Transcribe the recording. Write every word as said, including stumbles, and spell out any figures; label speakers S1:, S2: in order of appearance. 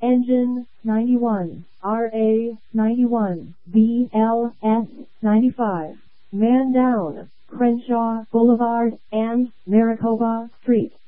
S1: Engine ninety-one, R A ninety-one, B L S ninety-five. Man down, Crenshaw Boulevard and Maricopa Street.